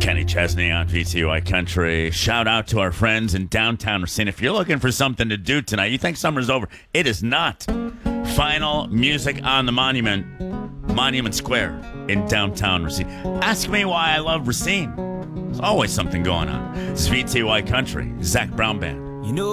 Kenny Chesney on VTY Country. Shout out to our friends in downtown Racine. If you're looking for something to do tonight, you think summer's over, it is not. Final Music on the Monument Square in downtown Racine. Ask me why I love Racine. There's always something going on. It's VTY Country, Zach Brown Band. You know